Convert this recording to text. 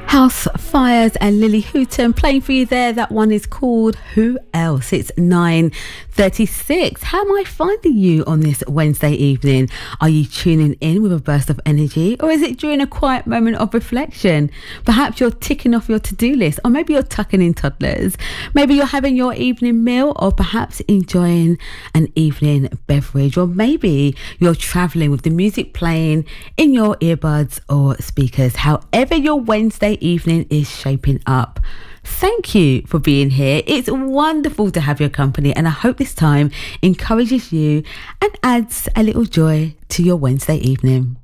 House Fires and Lily Houghton playing for you there. That one is called Who Else? It's 9:36. How am I finding you on this Wednesday evening? Are you tuning in with a burst of energy, or is it during a quiet moment of reflection? Perhaps you're ticking off your to-do list, or maybe you're tucking in toddlers. Maybe you're having your evening meal, or perhaps enjoying an evening beverage, or maybe you're traveling with the music playing in your earbuds or speakers. However your Wednesday evening is shaping up, thank you for being here. It's wonderful to have your company, and I hope this time encourages you and adds a little joy to your Wednesday evening.